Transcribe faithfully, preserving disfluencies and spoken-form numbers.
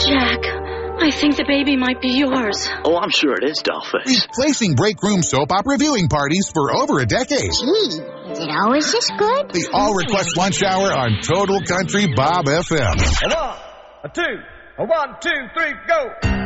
Jack, I think the baby might be yours. Oh, I'm sure it is, Dollface. Replacing break room soap opera viewing parties for over a decade. Gee, is it always this good? The All Request Lunch Hour on Total Country Bob F M. A one, a two, a one, two, three, go.